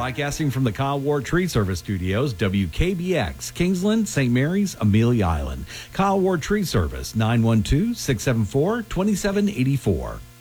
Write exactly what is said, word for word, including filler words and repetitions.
broadcasting from the Kyle Ward Tree Service Studios, W K B X, Kingsland, Saint Mary's, Amelia Island. Kyle Ward Tree Service, nine one two, six seven four, two seven eight four.